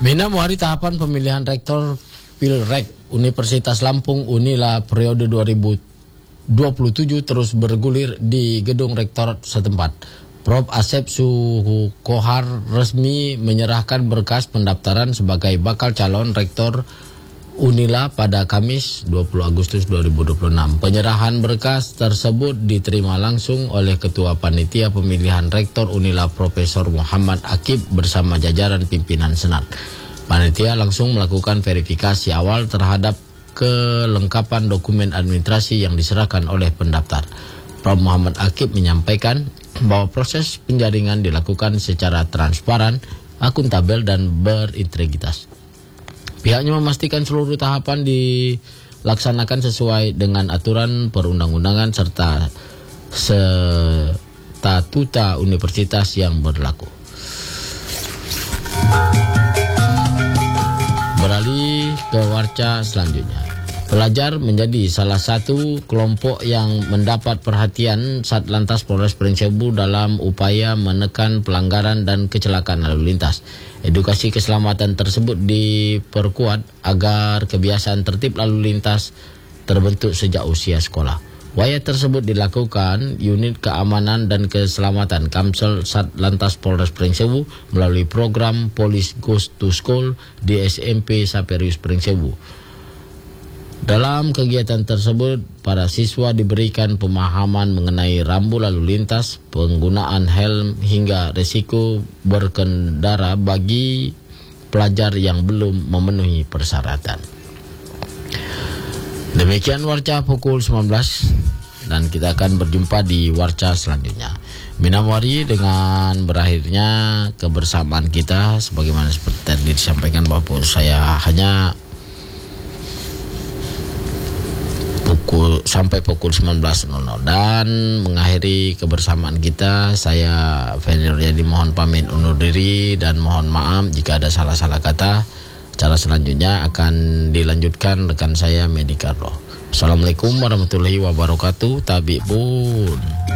Minam hari tahapan pemilihan rektor Pilrek Universitas Lampung Unila periode 2027 terus bergulir di gedung rektorat setempat. Prof. Asep Sukohar resmi menyerahkan berkas pendaftaran sebagai bakal calon rektor Unila pada Kamis 20 Agustus 2026. Penyerahan berkas tersebut diterima langsung oleh Ketua Panitia Pemilihan Rektor Unila Profesor Muhammad Akib bersama jajaran pimpinan Senat. Panitia langsung melakukan verifikasi awal terhadap kelengkapan dokumen administrasi yang diserahkan oleh pendaftar. Prof. Muhammad Akib menyampaikan bahwa proses penjaringan dilakukan secara transparan, akuntabel, dan berintegritas. Pihaknya memastikan seluruh tahapan dilaksanakan sesuai dengan aturan perundang-undangan serta statuta universitas yang berlaku. Beralih ke warca selanjutnya. Pelajar menjadi salah satu kelompok yang mendapat perhatian Satlantas Polres Pringsewu dalam upaya menekan pelanggaran dan kecelakaan lalu lintas. Edukasi keselamatan tersebut diperkuat agar kebiasaan tertib lalu lintas terbentuk sejak usia sekolah. Upaya tersebut dilakukan Unit Keamanan dan Keselamatan Kamsel Satlantas Polres Pringsewu melalui program Police Goes to School di SMP Saperius Pringsewu. Dalam kegiatan tersebut, para siswa diberikan pemahaman mengenai rambu lalu lintas, penggunaan helm, hingga risiko berkendara bagi pelajar yang belum memenuhi persyaratan. Demikian warca pukul 19 dan kita akan berjumpa di warca selanjutnya. Minamwari dengan berakhirnya kebersamaan kita sebagaimana seperti tadi disampaikan bahwa saya hanya sampai pukul 19.00 dan mengakhiri kebersamaan kita. Saya Ferry Nuryadi mohon pamit undur diri dan mohon maaf jika ada salah-salah kata. Acara selanjutnya akan dilanjutkan rekan saya Medi Carlo. Assalamualaikum warahmatullahi wabarakatuh. Tabi pun.